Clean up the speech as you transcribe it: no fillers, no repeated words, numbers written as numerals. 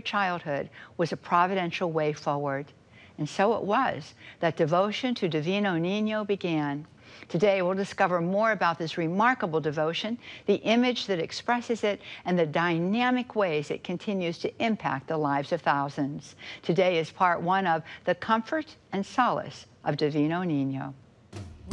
childhood was a providential way forward. And so it was that devotion to Divino Niño began. Today, we'll discover more about this remarkable devotion, the image that expresses it, and the dynamic ways it continues to impact the lives of thousands. Today is part one of The Comfort and Solace of Divino Niño.